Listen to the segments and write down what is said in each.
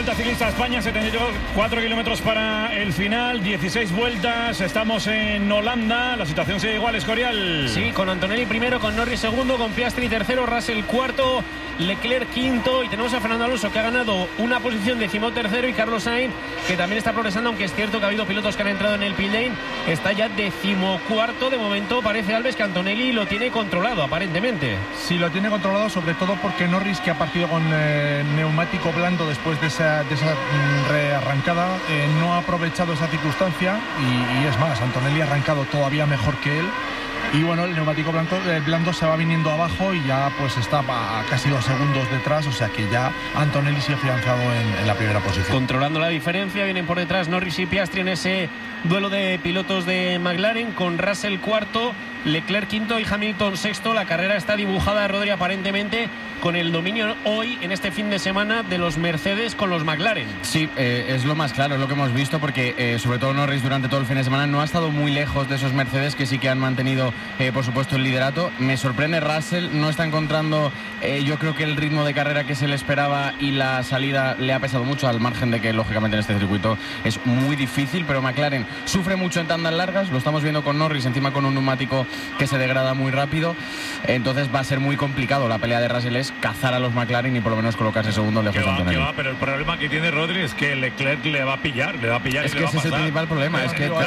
Vuelta Ciclista a España, 74 kilómetros para el final, 16 vueltas. Estamos en Holanda. La situación sigue igual, Escorial. Sí, con Antonelli primero, con Norris segundo, con Piastri tercero, Russell cuarto, Leclerc quinto. Y tenemos a Fernando Alonso, que ha ganado una posición, 13º, y Carlos Sainz, que también está progresando, aunque es cierto que ha habido pilotos que han entrado en el pit lane. Está ya 14º. De momento parece, Alves, que Antonelli lo tiene controlado, aparentemente. Sí, lo tiene controlado, sobre todo porque Norris, que ha partido con neumático blando después de esa rearrancada, no ha aprovechado esa circunstancia y es más, Antonelli ha arrancado todavía mejor que él. Y bueno, el neumático blando se va viniendo abajo y ya pues está a casi 2 segundos detrás, o sea que ya Antonelli sigue afianzado en la primera posición. Controlando la diferencia, vienen por detrás Norris y Piastri en ese duelo de pilotos de McLaren, con Russell cuarto, Leclerc quinto y Hamilton sexto. La carrera está dibujada, Rodri, aparentemente con el dominio hoy, en este fin de semana, de los Mercedes con los McLaren. Sí, es lo más claro, es lo que hemos visto, porque sobre todo Norris durante todo el fin de semana no ha estado muy lejos de esos Mercedes, que sí que han mantenido, por supuesto, el liderato. Me sorprende Russell, no está encontrando, yo creo que el ritmo de carrera que se le esperaba, y la salida le ha pesado mucho, al margen de que, lógicamente, en este circuito es muy difícil, pero McLaren sufre mucho en tandas largas. Lo estamos viendo con Norris, encima con un neumático que se degrada muy rápido, entonces va a ser muy complicado. La pelea de Russell es cazar a los McLaren y por lo menos colocarse segundo lejos de Antonelli. Pero el problema que tiene Rodri es que Leclerc le va a pillar. Es que ese es el principal problema. Es que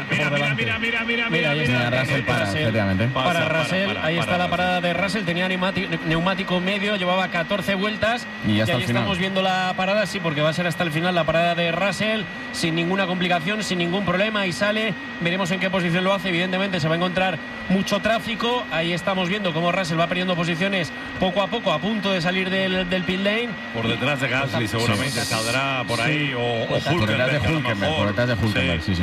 mira, Russell para Russell, ahí está la parada de Russell. Tenía neumático medio, llevaba 14 vueltas y ahí estamos viendo la parada, sí, porque va a ser hasta el final la parada de Russell, sin ninguna complicación, sin ningún problema, y sale. Veremos en qué posición lo hace. Evidentemente se va a encontrar mucho tráfico. Ahí estamos viendo cómo Russell va perdiendo posiciones poco a poco, a punto de salir del pit lane. Por detrás de Gasly seguramente saldrá por ahí, o Hulkenberg. Por detrás de Hulkenberg, sí.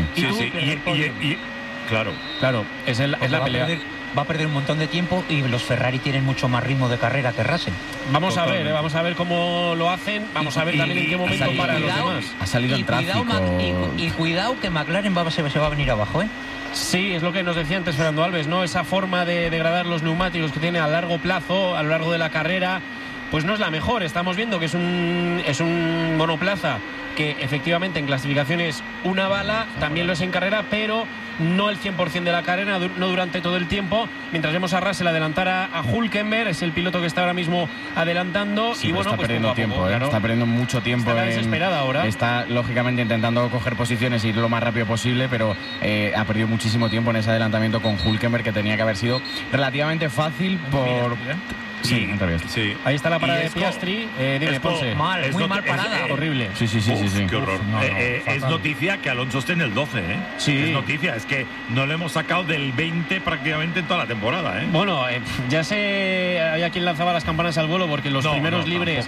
Y claro, es la pelea. Va a perder un montón de tiempo y los Ferrari tienen mucho más ritmo de carrera que Russell. Vamos a ver cómo lo hacen. Vamos a ver también en qué momento para los demás. Ha salido en tráfico. Y cuidado que McLaren se va a venir abajo, ¿eh? Sí, es lo que nos decía antes Fernando Alves, ¿no? Esa forma de degradar los neumáticos que tiene a largo plazo, a lo largo de la carrera, pues no es la mejor. Estamos viendo que es un monoplaza que efectivamente en clasificación es una bala, también lo es en carrera, pero no el 100% de la carrera, no durante todo el tiempo. Mientras vemos a Russell adelantar a Hulkenberg, es el piloto que está ahora mismo adelantando. Sí, y bueno, está pues perdiendo tiempo, claro, está perdiendo mucho tiempo. Está desesperada ahora. Está lógicamente intentando coger posiciones y ir lo más rápido posible, pero ha perdido muchísimo tiempo en ese adelantamiento con Hulkenberg, que tenía que haber sido relativamente fácil por... Sí, sí. Ahí está la parada de Piastri. Dime, Ponce. Muy mal parada. Horrible. Sí. Qué horror. Es noticia que Alonso esté en el 12, ¿eh? Sí. Es noticia, es que no lo hemos sacado del 20 prácticamente en toda la temporada, ¿eh? Bueno, ya había quien lanzaba las campanas al vuelo, porque los primeros libres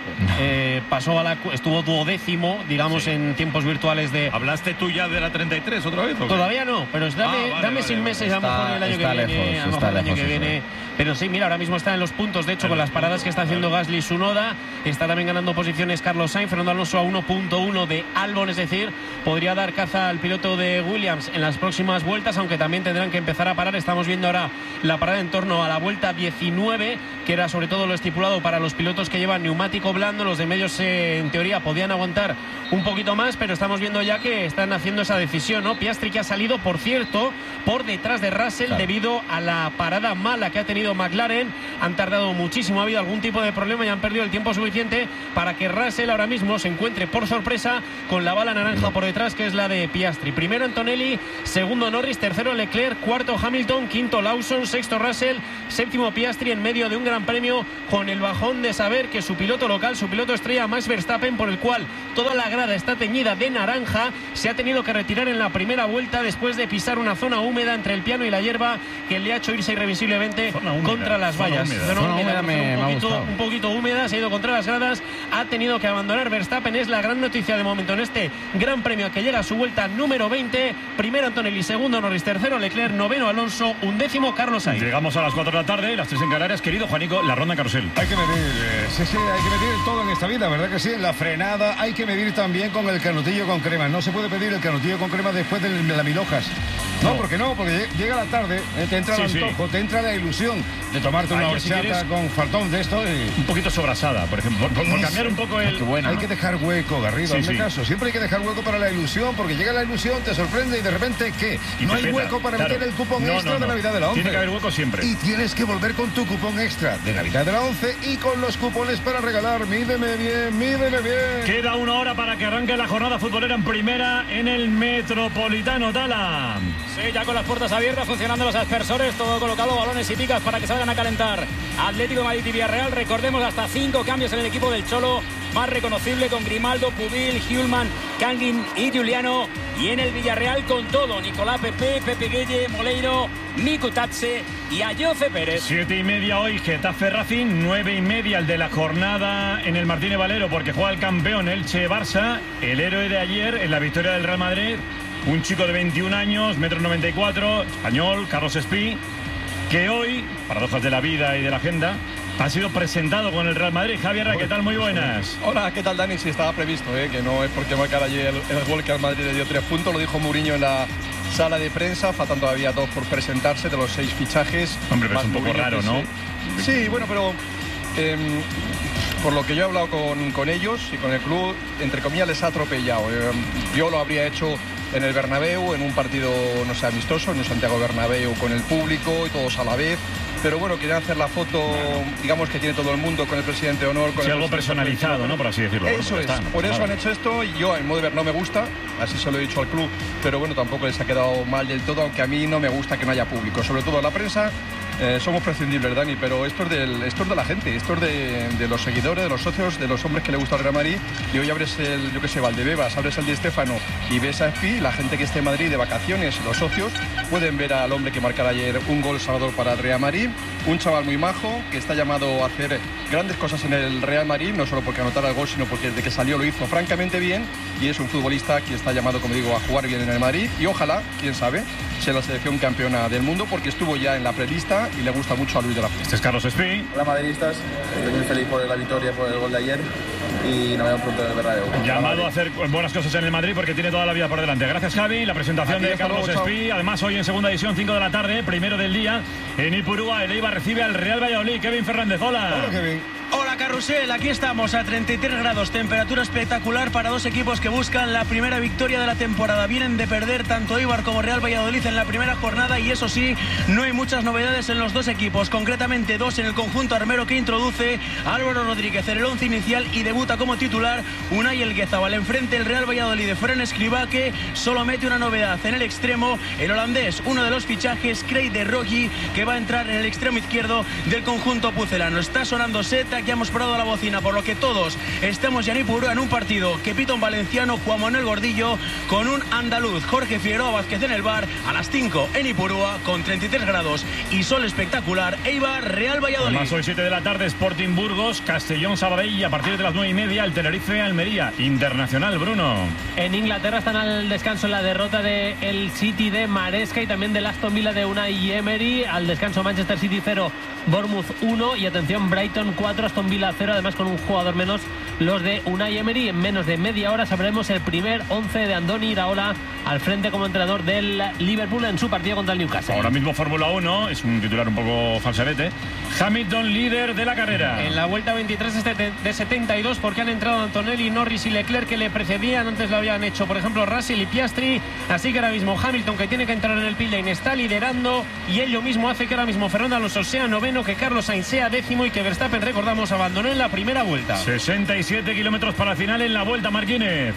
estuvo duodécimo, digamos, en tiempos virtuales de... ¿Hablaste tú ya de la 33 otra vez? Todavía no, pero dame 6 meses, a lo mejor el año que viene. Pero sí, mira, ahora mismo está en los puntos, de hecho, con las paradas que está haciendo Gasly y Tsunoda. Está también ganando posiciones Carlos Sainz, Fernando Alonso a 1.1 de Albon, es decir, podría dar caza al piloto de Williams en las próximas vueltas, aunque también tendrán que empezar a parar. Estamos viendo ahora la parada en torno a la vuelta 19, que era sobre todo lo estipulado para los pilotos que llevan neumático blando. Los de medios, en teoría, podían aguantar un poquito más, pero estamos viendo ya que están haciendo esa decisión, ¿no? Piastri, que ha salido, por cierto, por detrás de Russell, debido a la parada mala que ha tenido McLaren. Han tardado muchísimo, ha habido algún tipo de problema y han perdido el tiempo suficiente para que Russell ahora mismo se encuentre por sorpresa con la bala naranja por detrás, que es la de Piastri. Primero Antonelli, segundo Norris, tercero Leclerc, cuarto Hamilton, quinto Lawson, sexto Russell, séptimo Piastri, en medio de un gran premio con el bajón de saber que su piloto local, su piloto estrella Max Verstappen, por el cual toda la grada está teñida de naranja, se ha tenido que retirar en la primera vuelta después de pisar una zona húmeda entre el piano y la hierba, que le ha hecho irse irrevisiblemente contra las vallas. Un poquito húmeda, se ha ido contra las gradas, ha tenido que abandonar Verstappen. Es la gran noticia de momento en este gran premio, que llega a su vuelta número 20. Primero Antonelli, segundo Norris, tercero Leclerc, noveno Alonso, undécimo Carlos Sainz. Llegamos a las 4 de la tarde, las 3 en Canarias. Querido Juanico, la ronda en carrusel. Hay que medir, hay que medir todo en esta vida, ¿verdad que sí? La frenada, hay que medir también con el canutillo con crema. No se puede pedir el canutillo con crema después de la mil hojas. No, porque llega la tarde, te entra el antojo, te entra la ilusión de tomarte una horchata con faltón de esto. Un poquito sobrasada, por ejemplo, por cambiar un poco el... Buena, hay que dejar hueco, Garrido, hazme caso. Siempre hay que dejar hueco para la ilusión, porque llega la ilusión, te sorprende y de repente, ¿qué? No hay hueco para meter el cupón extra de Navidad de la 11. Tiene que haber hueco siempre. Y tienes que volver con tu cupón extra de Navidad de la 11 y con los cupones para regalar. Mídeme bien, mídeme bien. Queda una hora para que arranque la jornada futbolera en primera en el Metropolitano, Tala. Sí, ya con las puertas abiertas, funcionando los aspersores, todo colocado, balones y picas para que salgan a calentar. Atlético de Madrid y Villarreal, recordemos hasta 5 cambios en el equipo del Cholo, más reconocible con Grimaldo, Pubil, Hjulman, Kangin y Giuliano. Y en el Villarreal con todo, Nicolás Pepe, Pepe Gueye, Moleiro, Miku Tatse y Ayoce Pérez. 7:30 hoy, Getafe Racing, 9:30 el de la jornada en el Martínez Valero, porque juega el campeón Elche Barça, el héroe de ayer en la victoria del Real Madrid, un chico de 21 años, 1,94 m, español, Carlos Espí, que hoy, paradojas de la vida y de la agenda, ha sido presentado con el Real Madrid. Javier, ¿qué tal? Muy buenas. Hola, ¿qué tal, Dani? Sí, estaba previsto, que no es porque marcara ayer el gol que al Madrid le dio 3 puntos, lo dijo Mourinho en la sala de prensa, faltan todavía 2 por presentarse de los 6 fichajes. Hombre, pero es un poco raro, ¿no? Sí, bueno, pero por lo que yo he hablado con ellos y con el club, entre comillas les ha atropellado. Yo lo habría hecho en el Bernabéu, en un partido, no sé, amistoso, en un Santiago Bernabéu con el público y todos a la vez. Pero bueno, quieren hacer la foto, digamos, que tiene todo el mundo con el presidente de honor. Con algo personalizado, ¿no? Por así decirlo. Eso es, por eso han hecho esto. Y yo, en modo de ver, no me gusta, así se lo he dicho al club, pero bueno, tampoco les ha quedado mal del todo, aunque a mí no me gusta que no haya público. Sobre todo la prensa, somos prescindibles, Dani, pero esto es de la gente, esto es de los seguidores, de los socios, de los hombres que le gusta el Real Madrid. Y hoy abres el, yo qué sé, Valdebebas, abres el Di Stéfano y ves a Espi, la gente que esté en Madrid de vacaciones, los socios, pueden ver al hombre que marcara ayer un gol salvador para el Real Madrid. Un chaval muy majo que está llamado a hacer grandes cosas en el Real Madrid, no solo porque anotara el gol, sino porque desde que salió lo hizo francamente bien, y es un futbolista que está llamado, como digo, a jugar bien en el Madrid, y ojalá, quién sabe, sea la selección campeona del mundo, porque estuvo ya en la prelista y le gusta mucho a Luis de la Fuente. Este es Carlos Espí. Hola, madridistas, estoy muy feliz por la victoria, por el gol de ayer, y nos vemos pronto en el Bernabéu. Llamado a hacer buenas cosas en el Madrid porque tiene toda la vida por delante. Gracias, Javi. La presentación de Carlos Espí. Además, hoy en segunda edición, 5 de la tarde, primero del día, en Ipurúa, el Eibar recibe al Real Valladolid. Kevin Fernández, hola. Hola, Kevin. Hola, Carrusel, aquí estamos a 33 grados, temperatura espectacular para dos equipos que buscan la primera victoria de la temporada. Vienen de perder tanto Eibar como Real Valladolid en la primera jornada y eso sí, no hay muchas novedades en los dos equipos, concretamente 2 en el conjunto armero que introduce Álvaro Rodríguez en el 11 inicial y debuta como titular Unai Elguezabal. Enfrente el Real Valladolid de Fren Escribá, que solo mete una novedad en el extremo, el holandés, uno de los fichajes, Craig de Roggi, que va a entrar en el extremo izquierdo del conjunto pucelano. Está sonando Seta, que hemos parado la bocina, por lo que todos estamos ya en Ipurúa en un partido que pita un valenciano, Juan Manuel Gordillo, con un andaluz, Jorge Figueroa Vázquez en el bar, a las 5 en Ipurúa, con 33 grados y sol espectacular, Eibar, Real Valladolid. Además, hoy 7 de la tarde, Sporting Burgos, Castellón Sabadell, y a partir de las 9:30, el Tenerife Almería. Internacional, Bruno. En Inglaterra están al descanso en la derrota del City de Maresca y también del Aston Villa de Unai Emery. Al descanso Manchester City 0, Bournemouth 1 y atención, Brighton 4, Aston Villa 0, además con un jugador menos los de Unai Emery. En menos de media hora sabremos el primer 11 de Andoni Iraola al frente como entrenador del Liverpool en su partido contra el Newcastle. Ahora mismo Fórmula 1, es un titular un poco falsarete. Hamilton líder de la carrera. En la vuelta 23 de 72, porque han entrado Antonelli, Norris y Leclerc, que le precedían. Antes lo habían hecho, por ejemplo, Russell y Piastri. Así que ahora mismo Hamilton, que tiene que entrar en el pit lane, está liderando, y ello mismo hace que ahora mismo Fernando Alonso sea noveno, que Carlos Sainz sea décimo y que Verstappen, recordamos, abandonó en la primera vuelta. 67 kilómetros para el final en la vuelta, Martínez.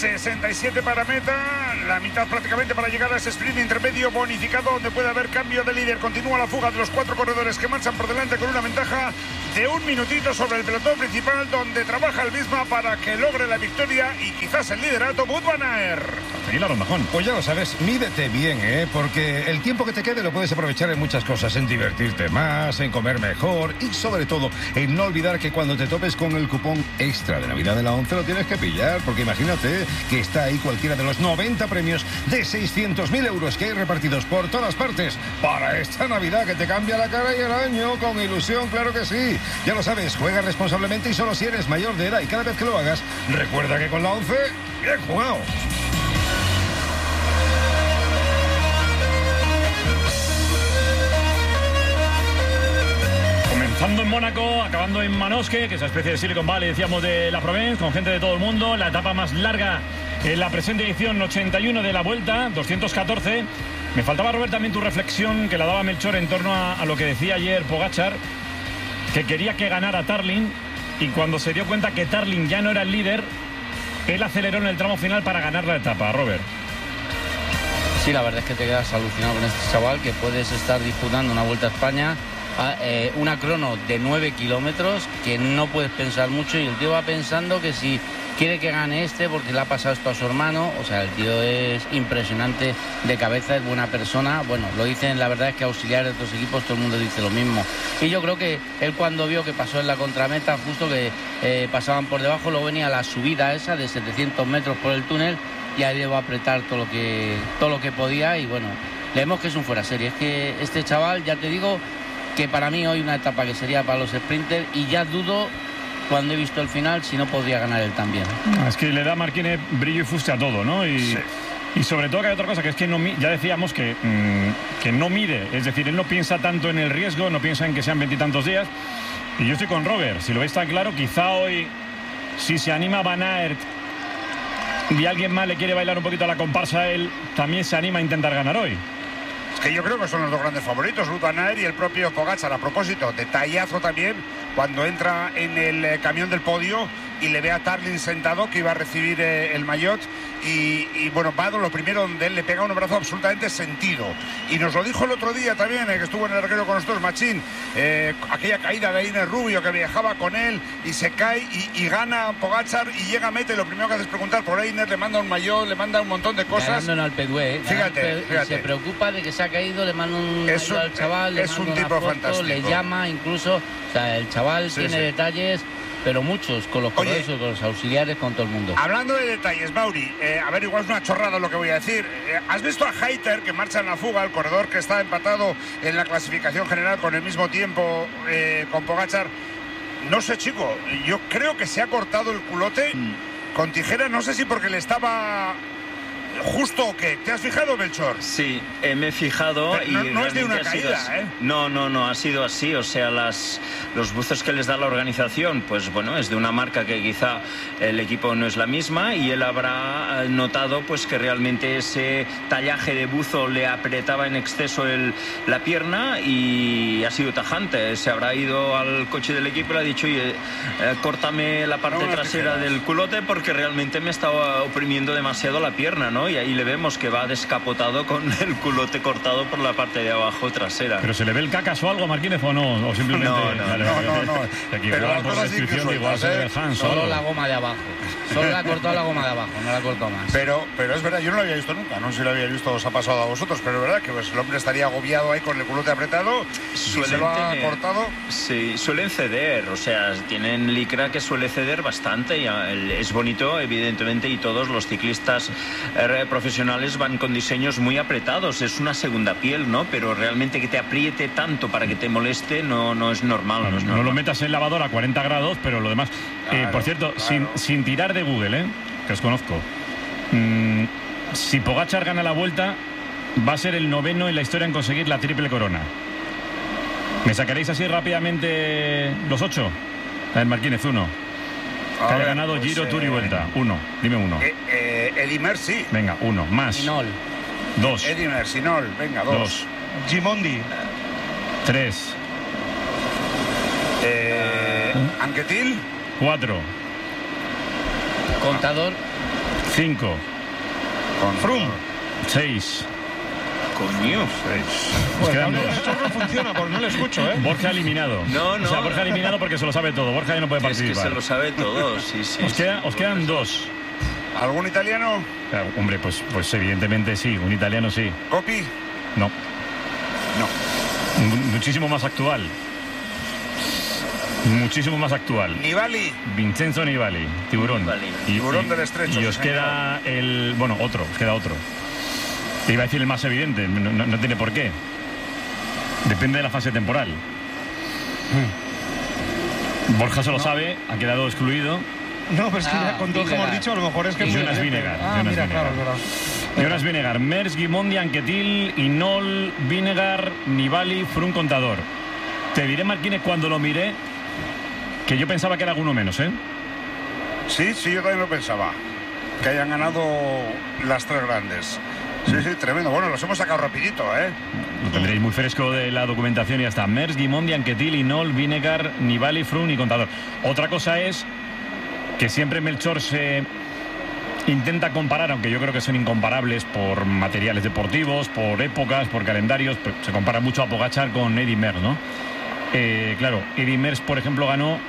67 para meta, la mitad prácticamente para llegar a ese sprint intermedio bonificado donde puede haber cambio de líder. Continúa la fuga de los 4 corredores que marchan por delante con una ventaja de 1 minutito sobre el pelotón principal, donde trabaja el Visma para que logre la victoria y quizás el liderato Wout van Aert. Aquí la rondajón. Pues ya lo sabes, mídete bien, porque el tiempo que te quede lo puedes aprovechar en muchas cosas, en divertirte más, en comer mejor y sobre todo en no olvidar que cuando te topes con el cupón extra de Navidad de la 11 lo tienes que pillar, porque imagínate que está ahí cualquiera de los 90 premios de 600.000 euros que hay repartidos por todas partes para esta Navidad que te cambia la cara y el año con ilusión, claro que sí. Ya lo sabes, juega responsablemente y solo si eres mayor de edad, y cada vez que lo hagas, recuerda que con la 11, bien jugado. Comenzando en Mónaco, acabando en Manosque, que es una especie de Silicon Valley, decíamos, de la Provence, con gente de todo el mundo. La etapa más larga en la presente edición 81 de la Vuelta, 214. Me faltaba, Robert, también tu reflexión, que la daba Melchor, en torno a lo que decía ayer Pogačar, que quería que ganara Tarling, y cuando se dio cuenta que Tarling ya no era el líder, él aceleró en el tramo final para ganar la etapa, Robert. Sí, la verdad es que te quedas alucinado con este chaval, que puedes estar disputando una Vuelta a España, una crono de 9 kilómetros, que no puedes pensar mucho, y el tío va pensando que si quiere que gane porque le ha pasado esto a su hermano. O sea, el tío es impresionante de cabeza, es buena persona. Bueno, lo dicen, la verdad es que auxiliares de otros equipos, todo el mundo dice lo mismo. Y yo creo que él, cuando vio que pasó en la contrameta, justo que pasaban por debajo, luego venía la subida esa de 700 metros por el túnel, y ahí le va a apretar todo lo que podía, y bueno, le vemos que es un fuera serie. Es que este chaval, ya te digo, que para mí hoy una etapa que sería para los sprinters, y ya dudo, cuando he visto el final, si no podría ganar él también. Es que le da Marquine brillo y fuste a todo, ¿no? Y sobre todo que hay otra cosa, que es que ya decíamos que no mide, es decir, él no piensa tanto en el riesgo, no piensa en que sean 20 y tantos días. Y yo estoy con Robert, si lo veis tan claro, quizá hoy, si se anima Van Aert y alguien más le quiere bailar un poquito a la comparsa a él, también se anima a intentar ganar hoy. Es que yo creo que son los dos grandes favoritos, Wout van Aert y el propio Pogačar. A propósito, detallazo también cuando entra en el camión del podio y le ve a Tarling sentado, que iba a recibir el maillot, y bueno, Vado, lo primero donde él le pega un abrazo absolutamente sentido, y nos lo dijo el otro día también, que estuvo en el arquero con nosotros, Machín, aquella caída de Einer Rubio, que viajaba con él y se cae y gana Pogačar, y llega a meta, y lo primero que hace es preguntar por Einer, le manda un maillot, le manda un montón de cosas. Ganando en Alpedue, fíjate. Se preocupa de que se ha caído, le manda un maillot al chaval, es un tipo foto, fantástico, le llama incluso. O sea, el chaval tiene detalles, pero muchos, con los corredores, con los auxiliares, con todo el mundo. Hablando de detalles, Mauri, a ver, igual es una chorrada lo que voy a decir. ¿Has visto a Hayter, que marcha en la fuga, el corredor que está empatado en la clasificación general con el mismo tiempo con Pogačar? No sé, chico, yo creo que se ha cortado el culote con tijera, no sé si porque le estaba justo o qué. ¿Te has fijado, Melchor? Sí, me he fijado. Pero y no es de una caída, ¿eh? No, ha sido así. O sea, los buzos que les da la organización, pues bueno, es de una marca que quizá el equipo no es la misma, y él habrá notado pues que realmente ese tallaje de buzo le apretaba en exceso la pierna, y ha sido tajante. Se habrá ido al coche del equipo y le ha dicho: oye, córtame la parte trasera del culote, porque realmente me estaba oprimiendo demasiado la pierna, ¿no? Y ahí le vemos que va descapotado con el culote cortado por la parte de abajo trasera. ¿Pero se le ve el cacas o algo, Marquínez, o no? O simplemente... No. Pero por la descripción, igual se ve el Hans. Solo la goma de abajo. Solo le ha cortado la goma de abajo, no la ha cortado más. Pero es verdad, yo no lo había visto nunca. No sé si lo había visto, os ha pasado a vosotros, pero es verdad que pues, el hombre estaría agobiado ahí con el culote apretado y se lo ha cortado. Sí, suelen ceder, o sea, tienen licra que suele ceder bastante, y es bonito, evidentemente, y todos los ciclistas profesionales van con diseños muy apretados. Es una segunda piel, ¿no? Pero realmente que te apriete tanto para que te moleste no es normal. No lo metas en lavadora a 40 grados, pero lo demás... por cierto, sin tirar de Google, que os conozco, si Pogačar gana la Vuelta, va a ser el 9º en la historia en conseguir la triple corona. ¿Me sacaréis así rápidamente los 8? A ver, Marquínez, 1. Que haya ganado pues, Giro, Tour y Vuelta. 1, dime 1. Eddy Merckx. Venga, 1. Más. Sinol. 2. Eddy Merckx, Sinol. Venga, 2. Gimondi. 3. Anquetil. 4. Contador. 5. Froome. 6. Coño, Pues quedan dos. Esto no funciona porque no le escucho, Borja eliminado. No. O sea, Borja eliminado porque se lo sabe todo. Borja ya no puede participar. Es que se lo sabe todo, sí. Os quedan 2. ¿Algún italiano? Hombre, pues evidentemente sí. Un italiano sí. ¿Coppi? No. Muchísimo más actual. Muchísimo más actual. Nibali. Vincenzo Nibali. Tiburón. Tiburón del Estrecho. Y os queda os queda otro. Te iba a decir el más evidente, no tiene por qué. Depende de la fase temporal. Borja se lo sabe, ha quedado excluido. No, pero es que ya con todo lo que hemos dicho, a lo mejor es que... Jonas Vingegaard. Jonas Vingegaard, Merckx, Gimondi, Anquetil, Hinault, Vingegaard, Nibali, Froome, Contador. Te diré, Marquines, cuando lo miré, que yo pensaba que era alguno menos, ¿eh? Sí, yo también lo pensaba. Que hayan ganado las 3 grandes. Sí, tremendo. Bueno, los hemos sacado rapidito, ¿eh? Lo tendréis muy fresco de la documentación y hasta Merckx, Guimond, Anquetil, Hinault, Vinegar, Nibali, Froome y Contador. Otra cosa es que siempre Melchor se intenta comparar, aunque yo creo que son incomparables por materiales deportivos, por épocas, por calendarios. Pues se compara mucho a Pogačar con Eddy Merckx, ¿no? Claro, Eddy Merckx, por ejemplo, ganó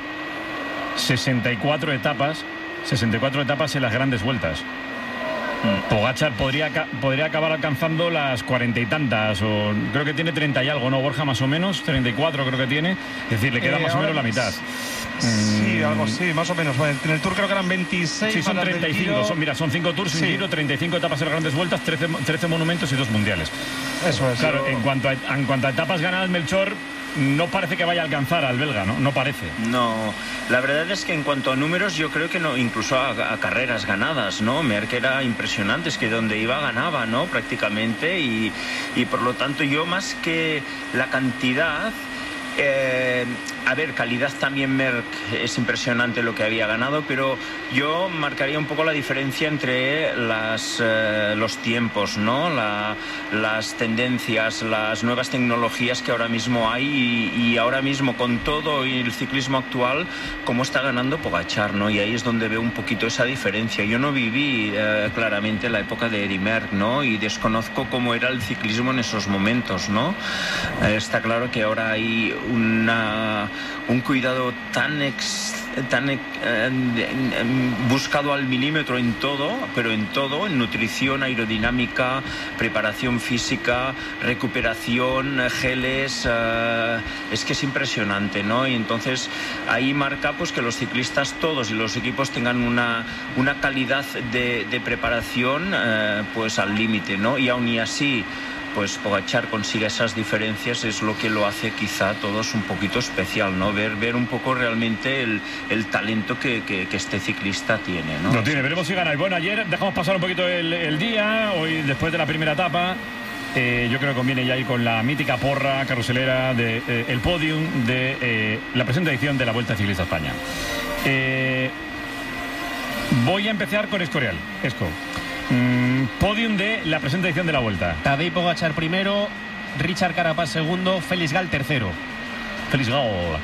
64 etapas en las grandes vueltas. Pogačar podría acabar alcanzando las 40 y tantas, o creo que tiene 30 y algo, ¿no, Borja? Más o menos, 34 creo que tiene. Es decir, le queda más o menos la mitad. Sí, algo así, más o menos. Bueno, en el Tour creo que eran 26. Sí, son 35. Son 5 Tours, un Giro, 35 etapas en las grandes vueltas, 13 monumentos y 2 mundiales. Eso es. Claro, en cuanto a etapas ganadas, Melchor no parece que vaya a alcanzar al belga, ¿no? No parece. No, la verdad es que en cuanto a números yo creo que no, incluso a carreras ganadas, ¿no? Merckx era impresionante, es que donde iba ganaba, ¿no? Prácticamente, y por lo tanto yo más que la cantidad... a ver, calidad también Merckx es impresionante lo que había ganado, pero yo marcaría un poco la diferencia entre los tiempos, ¿no? Las tendencias, las nuevas tecnologías que ahora mismo hay y ahora mismo con todo y el ciclismo actual, cómo está ganando Pogačar, ¿no? Y ahí es donde veo un poquito esa diferencia. Yo no viví claramente la época de Eddy Merckx, ¿no? Y desconozco cómo era el ciclismo en esos momentos, ¿no? Está claro que ahora hay un cuidado tan buscado al milímetro en todo, pero en todo, en nutrición, aerodinámica, preparación física, recuperación, geles, es que es impresionante, ¿no? Y entonces ahí marca pues que los ciclistas todos y los equipos tengan una calidad de preparación pues al límite, ¿no? Y aún y así pues Pogačar consigue esas diferencias, es lo que lo hace quizá a todos un poquito especial, ¿no? Ver un poco realmente el talento que este ciclista tiene, ¿no? Lo tiene, veremos si gana. Y bueno, ayer dejamos pasar un poquito el día, hoy después de la primera etapa, yo creo que conviene ya ir con la mítica porra carruselera el podium de la presente edición de la Vuelta Ciclista a España. Voy a empezar con Escorial. Podium de la presente edición de la Vuelta. Tadej Pogačar primero, Richard Carapaz segundo, Félix Gall tercero. Félix Gall.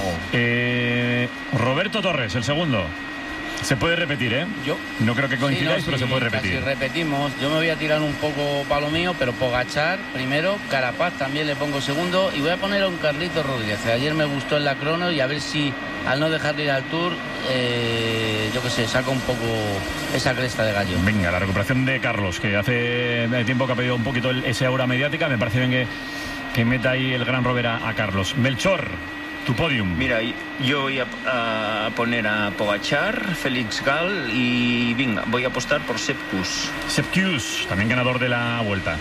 Roberto Torres, el segundo. Se puede repetir, ¿eh? Yo. No creo que coincidáis, pero se puede repetir. Si repetimos, yo me voy a tirar un poco para lo mío, pero Pogačar primero, Carapaz también le pongo segundo y voy a poner a un Carlito Rodríguez. Ayer me gustó en la crono y a ver si al no dejarle ir al Tour, yo qué sé, saca un poco esa cresta de gallo. Venga, la recuperación de Carlos, que hace tiempo que ha pedido un poquito esa aura mediática. Me parece bien que meta ahí el gran Robert a Carlos. Melchor, tu podium. Mira, yo voy a poner a Pogačar, Félix Gall y venga, voy a apostar por Sepp Kuss, también ganador de la Vuelta.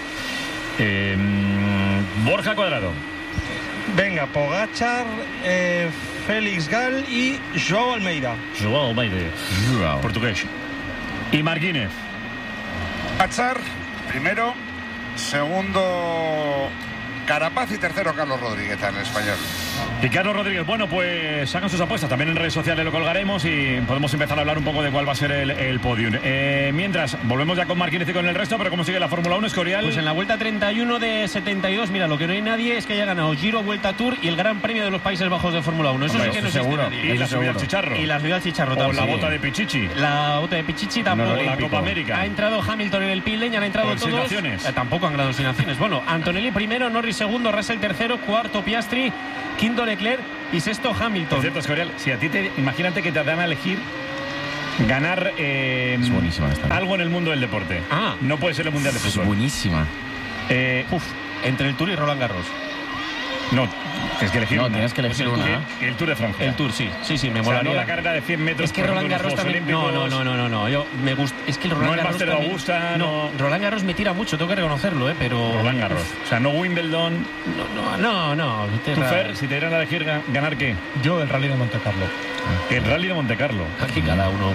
Borja Cuadrado. Venga, Pogačar, Félix Gall y Joao Almeida. Portugués. Y Marquínez. Pogačar, primero, segundo Carapaz y tercero Carlos Rodríguez en español. Y Carlos Rodríguez, bueno, pues hagan sus apuestas, también en redes sociales lo colgaremos y podemos empezar a hablar un poco de cuál va a ser el podium. Mientras, volvemos ya con Marquínez y con el resto, pero ¿cómo sigue la Fórmula 1, Escorial? Pues en la Vuelta 31 de 72, mira, lo que no hay nadie es que haya ganado Giro, Vuelta Tour y el Gran Premio de los Países Bajos de Fórmula 1. Eso sí que no existe nadie. Y la subida al chicharro. Y la subida al chicharro o también. la bota de Pichichi. La bota de Pichichi tampoco. La Copa América. Ha entrado Hamilton en el pit lane, han entrado todos. Tampoco han ganado sin naciones. Bueno, Antonelli primero, Norris segundo, Russell tercero, cuarto Piastri, quinto Leclerc y sexto Hamilton. Por cierto, Escorial, si a ti imagínate que te dan a elegir ganar es buenísima esta, algo en el mundo del deporte. No puede ser el Mundial de Fútbol. Es buenísima. Entre el Tour y Roland Garros. No, tienes que elegir una. Tienes que elegir una. El Tour de Francia. El Tour, sí, me molaría. No la carrera de 100 metros. Es que Roland Garros también. No. Yo me gusta. Es que el Roland Garros también. Augusta, no. Roland Garros me tira mucho, tengo que reconocerlo, pero. Roland Garros. O sea, no Wimbledon. No. ¿Tú, Fer, si te dieran a elegir ganar qué? Yo el Rally de Monte Carlo. El Rally de Monte Carlo. Aquí cada uno.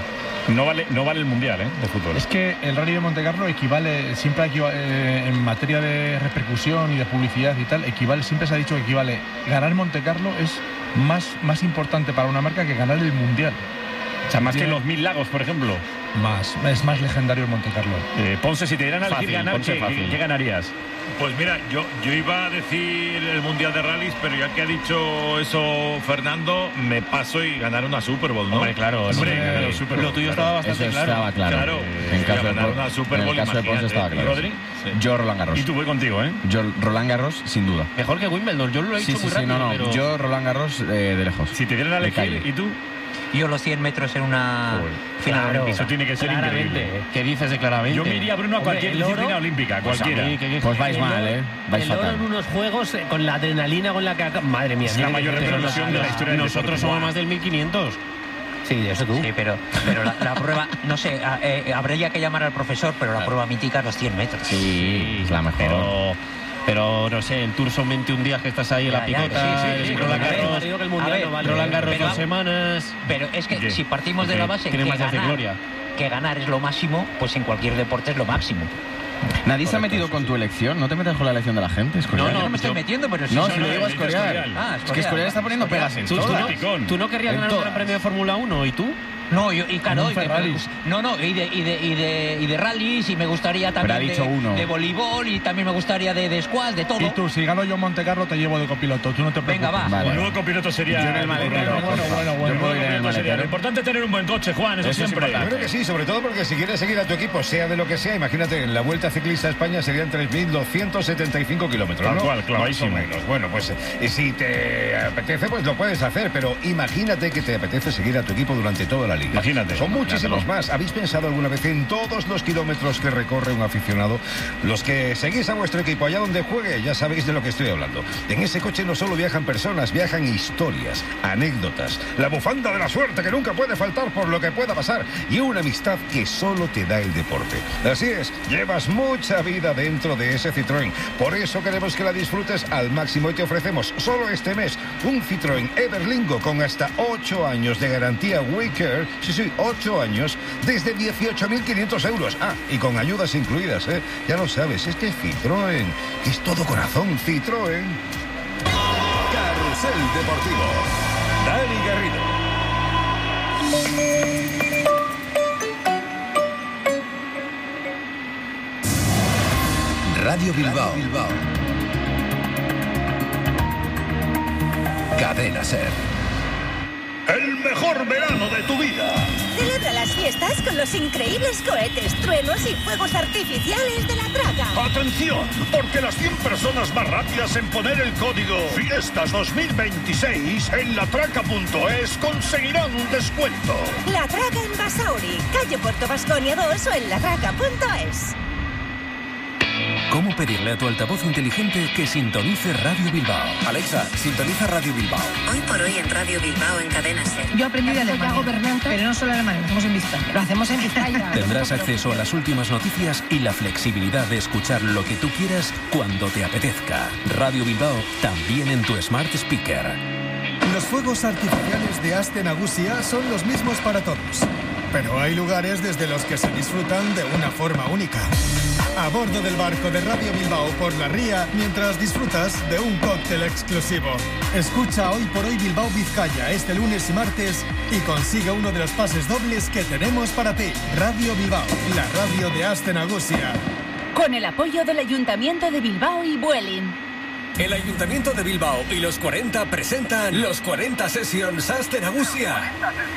No vale el Mundial de fútbol. Es que el Rally de Montecarlo siempre en materia de repercusión y de publicidad y tal, siempre se ha dicho que equivale. Ganar Montecarlo es más importante para una marca que ganar el Mundial. O sea, más que los 1000 Lagos, por ejemplo. Es más legendario el Montecarlo. Ponce, si te dieran a elegir ganar, ¿qué ganarías? Pues mira, yo iba a decir el Mundial de Rallys, pero ya que ha dicho eso Fernando, me paso y ganar una Super Bowl, ¿no? Hombre, claro. Lo tuyo estaba bastante claro. En caso de Ponce estaba claro. ¿Rodri? Sí. Yo Roland Garros. Y tú voy contigo, ¿eh? Yo Roland Garros, sin duda. Mejor que Wimbledon, yo lo he dicho muy rápido. Pero... Yo Roland Garros de lejos. Si te dieran a elegir, ¿y tú? Yo los 100 metros en una final olímpica. Eso tiene que ser increíble. ¿Qué dices de claramente? Yo me iría, Bruno, a cualquier disciplina olímpica, cualquiera. Pues vais mal, vais el oro en unos juegos con la adrenalina con la que... Madre mía. Es la mayor repercusión de la historia del deporte. Nosotros somos más del 1500. Sí, eso tú. Sí, pero la prueba, no sé, habría que llamar al profesor, pero la prueba mítica es los 100 metros. Sí, es la mejor. Pero no sé, el Tour son 21 días que estás ahí en la picota, Roland Garros 2 semanas. Pero es que si partimos de la base que ganar es lo máximo, pues en cualquier deporte es lo máximo. Nadie se ha metido con tu elección. No te metes con la elección de la gente, Escorial. No me estoy metiendo, pero si le digo a Escorial. Es que Escorial está poniendo pegas en todo. ¿Tú no querrías ganar un gran premio de Fórmula 1 y tú? No, y de rallies, y me gustaría también de voleibol, y también me gustaría de squash, de todo. Y tú, si gano yo Montecarlo, te llevo de copiloto, tú no te preocupes. Venga, va. Un nuevo copiloto sería... Yo en el maletero. Bueno. Lo importante es tener un buen coche, Juan, eso siempre. Yo creo que sí, sobre todo porque si quieres seguir a tu equipo, sea de lo que sea, imagínate, en la Vuelta Ciclista a España serían 3.275 kilómetros, ¿no? Tal cual, clarísimo. Bueno, pues si te apetece, pues lo puedes hacer, pero imagínate que te apetece seguir a tu equipo durante toda la liga. Imagínate. Son muchísimos más. ¿Habéis pensado alguna vez en todos los kilómetros que recorre un aficionado? Los que seguís a vuestro equipo allá donde juegue, ya sabéis de lo que estoy hablando. En ese coche no solo viajan personas, viajan historias, anécdotas, la bufanda de la suerte que nunca puede faltar por lo que pueda pasar y una amistad que solo te da el deporte. Así es, llevas mucha vida dentro de ese Citroën. Por eso queremos que la disfrutes al máximo y te ofrecemos solo este mes un Citroën Everlingo con hasta 8 años de garantía WeCare. Sí, 8 años, desde 18.500 euros. Y con ayudas incluidas, ¿eh? Ya lo sabes, es que Citroën es todo corazón. Citroën. Carrusel Deportivo. Dani Garrido. Radio Bilbao. Cadena Ser. El mejor verano de tu vida. Celebra las fiestas con los increíbles cohetes, truenos y fuegos artificiales de La Traca. ¡Atención! Porque las 100 personas más rápidas en poner el código Fiestas 2026 en latraca.es conseguirán un descuento. La Traca en Basauri, calle Puerto Vasconia 2 o en latraca.es. ¿Cómo pedirle a tu altavoz inteligente que sintonice Radio Bilbao? Alexa, sintoniza Radio Bilbao. Hoy por hoy en Radio Bilbao en Cadena Ser. Yo aprendí de alemán, pero no solo alemán, lo hacemos en Vizcaya. Lo hacemos en Vizcaya. Tendrás acceso a las últimas noticias y la flexibilidad de escuchar lo que tú quieras cuando te apetezca. Radio Bilbao, también en tu Smart Speaker. Los fuegos artificiales de Aste Nagusia son los mismos para todos. Pero hay lugares desde los que se disfrutan de una forma única. A bordo del barco de Radio Bilbao por la ría, mientras disfrutas de un cóctel exclusivo. Escucha Hoy por Hoy Bilbao Vizcaya este lunes y martes y consigue uno de los pases dobles que tenemos para ti. Radio Bilbao, la radio de Aste Nagusia. Con el apoyo del Ayuntamiento de Bilbao y Vueling. El Ayuntamiento de Bilbao y los 40 presentan los 40 Sessions Aste Nagusia.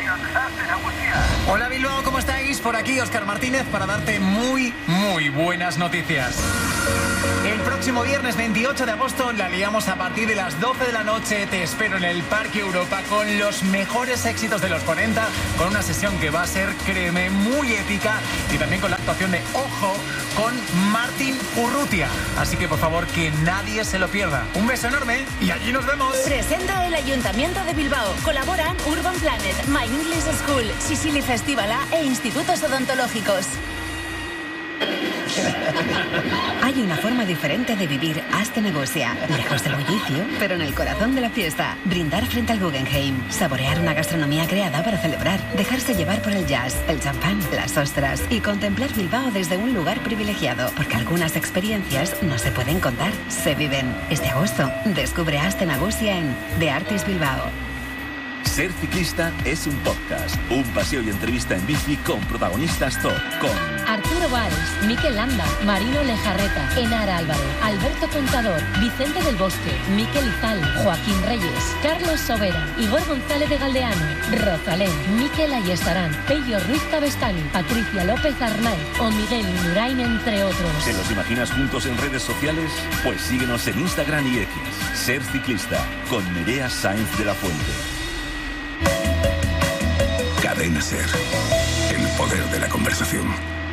Hola Bilbao, ¿cómo estáis? Por aquí Óscar Martínez para darte muy buenas noticias. El próximo viernes 28 de agosto la liamos a partir de las 12 de la noche. Te espero en el Parque Europa con los mejores éxitos de los 40, con una sesión que va a ser, créeme, muy épica y también con la actuación de Ojo con Martín Urrutia. Así que por favor que nadie se lo pierda. Un beso enorme y allí nos vemos. Presenta el Ayuntamiento de Bilbao. Colaboran Urban Planet, My English School, Sicily Festival A e Institutos Odontológicos. Hay una forma diferente de vivir Astenagusia. Lejos del bullicio, pero en el corazón de la fiesta. Brindar frente al Guggenheim. Saborear una gastronomía creada para celebrar. Dejarse llevar por el jazz, el champán, las ostras. Y contemplar Bilbao desde un lugar privilegiado. Porque algunas experiencias no se pueden contar, se viven. Este agosto, descubre Astenagusia en The Artist Bilbao. Ser ciclista es un podcast, un paseo y entrevista en bici con protagonistas top, con Arturo Valls, Mikel Landa, Marino Lejarreta, Enara Álvarez, Alberto Contador, Vicente del Bosque, Mikel Izal, Joaquín Reyes, Carlos Sobera, Igor González de Galdeano, Rosalén, Mikel Ayestarán, Pello Ruiz Cabestani, Patricia López Arnaiz o Miguel Indurain, entre otros. ¿Te los imaginas juntos en redes sociales? Pues síguenos en Instagram y X. Ser ciclista con Nerea Sáenz de la Fuente. Cadena Ser. El poder de la conversación.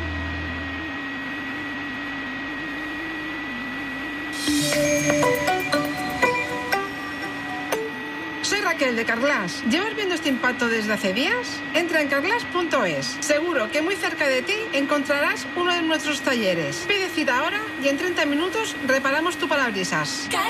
Soy Raquel de Carglass. ¿Llevas viendo este impacto desde hace días? Entra en carglass.es. Seguro que muy cerca de ti encontrarás uno de nuestros talleres. Pide cita ahora y en 30 minutos reparamos tu parabrisas.